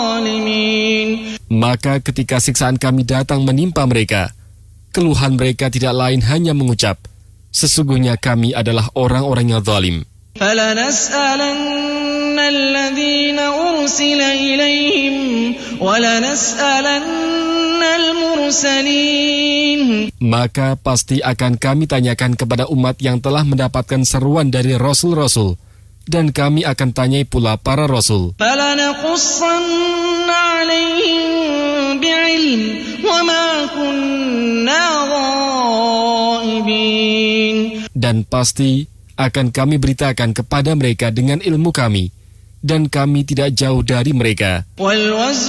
Maka ketika siksaan kami datang menimpa mereka, keluhan mereka tidak lain hanya mengucap, sesungguhnya kami adalah orang-orang yang zalim. Maka pasti akan kami tanyakan kepada umat yang telah mendapatkan seruan dari Rasul-Rasul, dan kami akan tanyai pula para Rasul. Dan pasti akan kami beritakan kepada mereka dengan ilmu kami, dan kami tidak jauh dari mereka.